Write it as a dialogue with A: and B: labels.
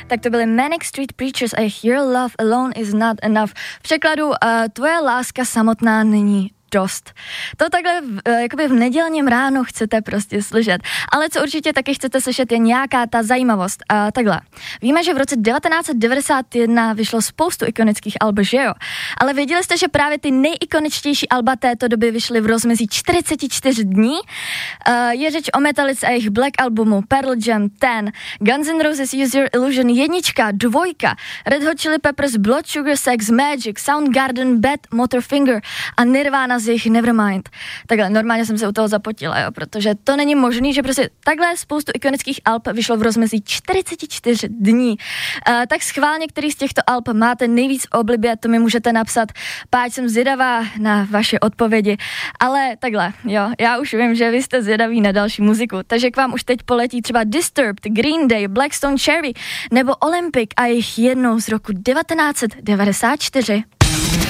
A: tak to byly Manic Street Preachers a jejich Your Love Alone Is Not Enough. V překladu tvoje láska samotná není dost. To takhle jakoby v nedělním ráno chcete prostě slyšet. Ale co určitě taky chcete slyšet je nějaká ta zajímavost. Takhle. Víme, že v roce 1991 vyšlo spoustu ikonických alb, že jo? Ale věděli jste, že právě ty nejikoničtější alba této doby vyšly v rozmezí 44 dní? Je řeč o Metallice a jejich Black albumu, Pearl Jam 10, Guns N' Roses Use Your Illusion 1, 2, Red Hot Chili Peppers Blood Sugar Sex Magic, Soundgarden Bad Motorfinger a Nirvana z jejich Nevermind. Takhle, normálně jsem se u toho zapotila, jo, protože to není možný, že prostě takhle spoustu ikonických alb vyšlo v rozmezí 44 dní. Tak schválně, který z těchto alb máte nejvíc v oblibě, to mi můžete napsat, páč jsem zvědavá na vaše odpovědi. Ale takhle, jo, já už vím, že vy jste zvědaví na další muziku, takže k vám už teď poletí třeba Disturbed, Green Day, Black Stone Cherry nebo Olympic a jejich jednou z roku 1994.